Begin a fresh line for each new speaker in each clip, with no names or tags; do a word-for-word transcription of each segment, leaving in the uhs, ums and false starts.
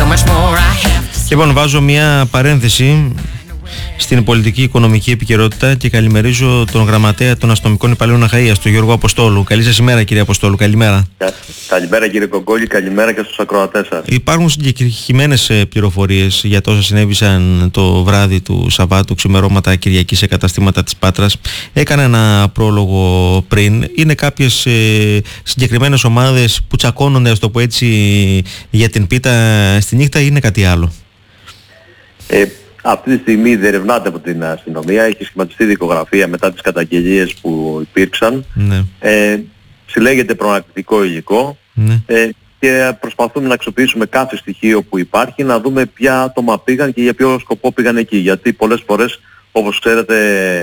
Λοιπόν, βάζω μια παρένθεση στην πολιτική οικονομική επικαιρότητα και καλημερίζω τον γραμματέα των αστυνομικών υπαλλήλων Αχαΐας, τον Γιώργο Αποστόλου. Καλή σας ημέρα, κύριε Αποστόλου. Καλημέρα.
Καλημέρα, κύριε Κογκόλη. Καλημέρα και στους ακροατές σας.
Υπάρχουν συγκεκριμένες πληροφορίες για τόσα συνέβησαν το βράδυ του Σαββάτου, ξημερώματα Κυριακή σε καταστήματα της Πάτρας. Έκανα ένα πρόλογο πριν. Είναι κάποιες ε, συγκεκριμένες ομάδες που τσακώνονται, ας το πω έτσι, για την πίτα στη νύχτα, ή είναι κάτι άλλο?
Ε, Αυτή τη στιγμή διερευνάται από την αστυνομία, έχει σχηματιστεί δικογραφία μετά τις καταγγελίες που υπήρξαν.
Ναι.
Ε, συλλέγεται προανακτικό υλικό,
ναι.
ε, και προσπαθούμε να αξιοποιήσουμε κάθε στοιχείο που υπάρχει, να δούμε ποια άτομα πήγαν και για ποιο σκοπό πήγαν εκεί. Γιατί πολλές φορές, όπως ξέρετε,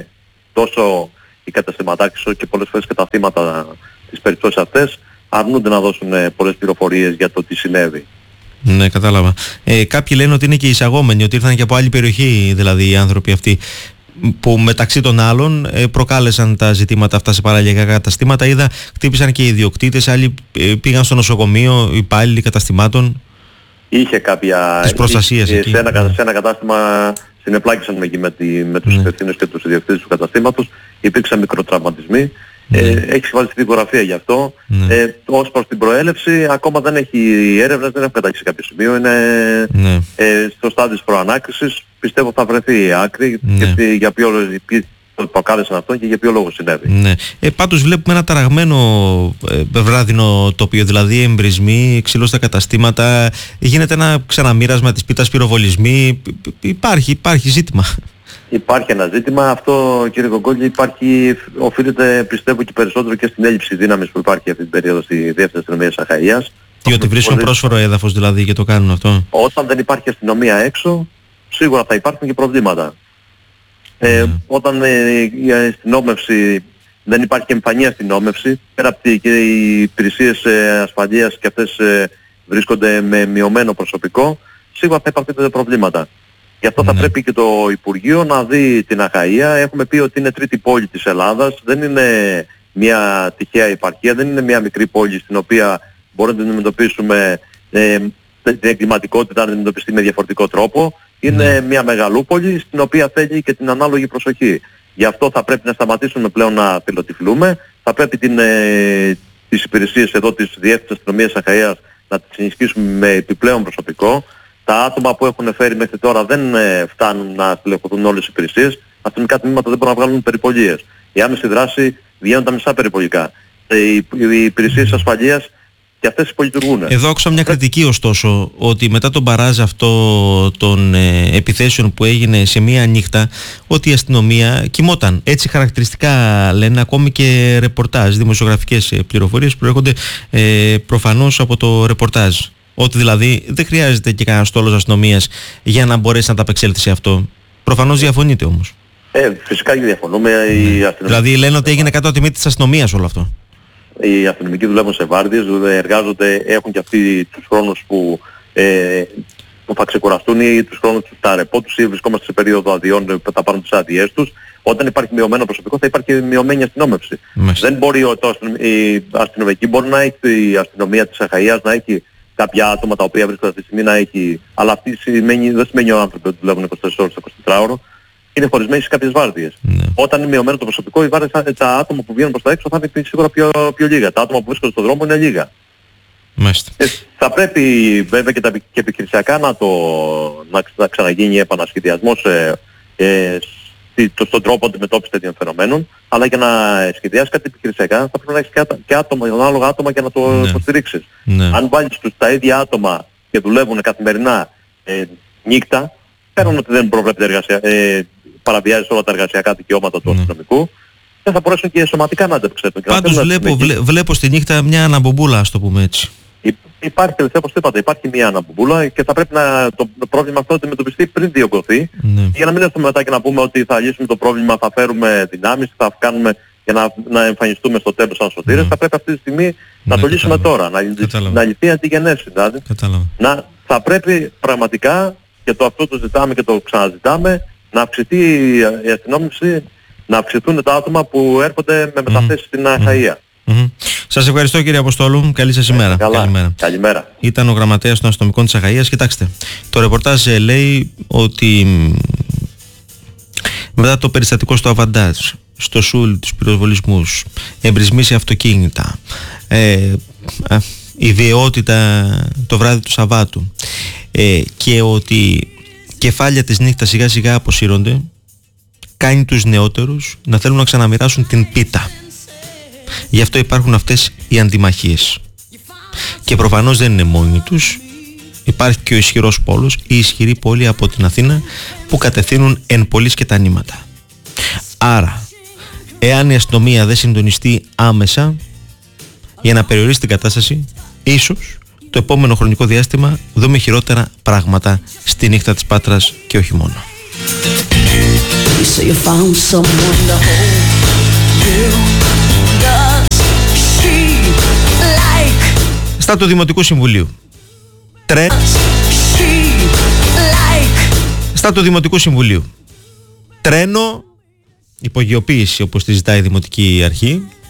τόσο οι καταστηματάρχες όσο και πολλές φορές και τα θύματα της περιπτώσεις αυτές αρνούνται να δώσουν πολλές πληροφορίες για το τι συνέβη.
Ναι, κατάλαβα. Ε, κάποιοι λένε ότι είναι και εισαγόμενοι, ότι ήρθαν και από άλλη περιοχή, δηλαδή οι άνθρωποι αυτοί, που μεταξύ των άλλων ε, προκάλεσαν τα ζητήματα αυτά σε παραλιακά καταστήματα. Είδα, χτύπησαν και οι ιδιοκτήτες, άλλοι ε, πήγαν στο νοσοκομείο, υπάλληλοι καταστημάτων.
Είχε κάποια...
Της προστασίας
είχε,
εκεί.
Σε ένα, σε ένα κατάστημα συνεπλάκησαν με, με, τη, με τους
ναι.
υπευθύνους και τους ιδιοκτήτες του καταστήματος. Υπήρξαν μικροτραυματισμοί. Ναι. Ε, έχει συμβάλει στη δικογραφία γι' αυτό. Ναι. Ε, ως προς την προέλευση, ακόμα δεν έχει έρευνες, δεν έχουν καταγγείλει κάποιο σημείο. Είναι ναι. ε, στο στάδιο της προανάκρισης. Πιστεύω θα βρεθεί η άκρη, ναι. γιατί για ποιο το προκάλεσαν αυτό και για ποιο λόγο συνέβη.
Ναι. Ε, πάντως βλέπουμε ένα ταραγμένο ε, βράδινο τοπίο, δηλαδή εμπρισμοί, ξύλο στα καταστήματα, γίνεται ένα ξαναμοίρασμα της πίτας, πυροβολισμοί. Υπάρχει, υπάρχει ζήτημα.
Υπάρχει ένα ζήτημα. Αυτό, κύριε Κογκόλη, υπάρχει, οφείλεται πιστεύω και περισσότερο και στην έλλειψη δύναμης που υπάρχει αυτή την περίοδο στη Διεύθυνση Αστυνομίας Αχαΐας.
Τι, ότι βρίσκουν πρόσφορο έδαφος δηλαδή και το κάνουν αυτό?
Όταν δεν υπάρχει αστυνομία έξω, σίγουρα θα υπάρχουν και προβλήματα. Mm. Ε, όταν ε, η αστυνόμευση, δεν υπάρχει και εμφανή αστυνόμευση, πέρα από τη, και οι υπηρεσίες ε, ασφαλείας και αυτές ε, βρίσκονται με μειωμένο προσωπικό, σίγουρα θα υπάρχουν προβλήματα. Γι' αυτό θα mm. πρέπει και το Υπουργείο να δει την Αχαΐα. Έχουμε πει ότι είναι τρίτη πόλη της Ελλάδας, δεν είναι μια τυχαία επαρχία, δεν είναι μια μικρή πόλη στην οποία μπορούμε να την αντιμετωπίσουμε, ε, την εγκληματικότητα να αντιμετωπιστεί με διαφορετικό τρόπο. Είναι mm. μια μεγαλούπολη στην οποία θέλει και την ανάλογη προσοχή. Γι' αυτό θα πρέπει να σταματήσουμε πλέον να φιλοτυφλούμε. Θα πρέπει την, ε, τις υπηρεσίες εδώ της Διεύθυνσης Αστυνομίας Αχαΐας να τις ενισχύσουμε με επιπλέον προσωπικό. Τα άτομα που έχουν φέρει μέχρι τώρα δεν ε, φτάνουν να στελεχωθούν όλες οι υπηρεσίες. Αστυνομικά τμήματα δεν μπορούν να βγάλουν περιπολίες. Η άμεση δράση βγαίνουν τα μισά περιπολικά. Ε, οι, οι υπηρεσίες ασφαλείας και αυτές υπολειτουργούν.
Εδώ άκουσα μια κριτική ωστόσο, ότι μετά τον μπαράζ αυτό των ε, επιθέσεων που έγινε σε μία νύχτα, ότι η αστυνομία κοιμόταν. Έτσι χαρακτηριστικά λένε ακόμη και ρεπορτάζ, δημοσιογραφικές πληροφορίες που έρχονται ε, προφανώς από το ρεπορτάζ. Ότι δηλαδή δεν χρειάζεται και κανένα στόλος αστυνομίας για να μπορέσει να τα απεξέλθει σε αυτό. Προφανώς διαφωνείτε όμως.
Ε, φυσικά και διαφωνούμε.
Ναι.
Η αστυνομία...
Δηλαδή λένε ότι έγινε κάτω από τη μύτη της αστυνομίας όλο αυτό.
Οι αστυνομικοί δουλεύουν σε βάρδιες, εργάζονται, έχουν και αυτοί τους χρόνους που, ε, που θα ξεκουραστούν ή τους χρόνους του στα ρεπό τους ή βρισκόμαστε σε περίοδο αδειών που θα πάρουν τις άδειές τους. Όταν υπάρχει μειωμένο προσωπικό θα υπάρχει και μειωμένη αστυνόμευση. Μάλιστα. Δεν μπορεί ο, το, η αστυνομική, μπορεί να έχει η αστυνομία της Αχαΐας να έχει κάποια άτομα τα οποία βρίσκονται αυτή τη στιγμή να έχει, αλλά αυτή σημαίνει, δεν σημαίνει ο άνθρωπος ότι δουλεύουν είκοσι τέσσερις ώρες το εικοσιτετράωρο. Είναι χωρισμένοι σε κάποιες βάρδιες. Ναι. Όταν είναι μειωμένο το προσωπικό, οι βάρδιες, τα άτομα που βγαίνουν προς τα έξω θα είναι σίγουρα πιο, πιο λίγα. Τα άτομα που βρίσκονται στον δρόμο είναι λίγα.
Ε,
θα πρέπει βέβαια και, τα, και επιχειρησιακά να, το, να, να ξαναγίνει επανασχεδιασμός ε, ε, στο, στον τρόπο αντιμετώπισης τέτοιων φαινομένων, αλλά για να σχεδιάσεις κάτι επιχειρησιακά θα πρέπει να έχεις και, και άτομα, ανάλογα άτομα για να το ναι. υποστηρίξεις. Ναι. Αν βάλεις τους, τα ίδια άτομα και δουλεύουν καθημερινά ε, νύχτα, πέραν ότι δεν προβλέπεται εργασία, ε, παραβιάζεις όλα τα εργασιακά δικαιώματα του αστυνομικού, δεν θα μπορέσουν και σωματικά να αντεπεξέλθουν.
Πάντως βλέπω, βλέ, βλέπω στη νύχτα μια αναμπομπούλα, ας το πούμε έτσι.
Υπάρχει τελευταία, όπως είπατε, υπάρχει μια αναμπομπούλα και θα πρέπει να, το, το πρόβλημα αυτό αντιμετωπιστεί πριν διωγγωθεί. Ναι. Για να μην έρθουμε μετά και να πούμε ότι θα λύσουμε το πρόβλημα, θα φέρουμε δυνάμεις, θα κάνουμε για να, να εμφανιστούμε στο τέλος σαν σωτήρες. Ναι. Θα πρέπει αυτή τη στιγμή ναι, να το λύσουμε τώρα, να, να λυθεί αντιγενές. Δηλαδή. Να, θα πρέπει πραγματικά, και το αυτό το ζητάμε και το ξαναζητάμε, να αυξηθεί η αστυνόμευση, να αυξηθούν τα άτομα που έρχονται με μεταθέσεις mm. στην Αχαΐα.
Mm-hmm. Σας ευχαριστώ κύριε Αποστόλου. Καλή σας ημέρα.
Καλά.
Καλημέρα.
Καλημέρα.
Ήταν ο γραμματέας των αστυνομικών της Αγαΐας. Κοιτάξτε, το ρεπορτάζ ε, λέει ότι μετά το περιστατικό στο Αβαντάζ, στο Σούλ, τους πυροσβολισμούς, εμπρισμοί σε αυτοκίνητα, ε, η βιαιότητα το βράδυ του Σαββάτου, ε, και ότι κεφάλια της νύχτας σιγά σιγά αποσύρονται, κάνει τους νεότερους να θέλουν να ξαναμοιράσουν την πίτα. Γι' αυτό υπάρχουν αυτές οι αντιμαχίες. Και προφανώς δεν είναι μόνοι τους. Υπάρχει και ο ισχυρός πόλος, η ισχυρή πόλη από την Αθήνα, που κατευθύνουν εν πολλοίς και τα νήματα. Άρα, εάν η αστυνομία δεν συντονιστεί άμεσα για να περιορίσει την κατάσταση, ίσως το επόμενο χρονικό διάστημα δούμε χειρότερα πράγματα στη νύχτα της Πάτρας και όχι μόνο. So you found someone to hold you. Does she like? Στα του Δημοτικού Συμβουλίου. Τρε... Like? Στα του Δημοτικού Συμβουλίου. Τρένο, υπογειοποίηση όπως τη ζητάει η Δημοτική Αρχή,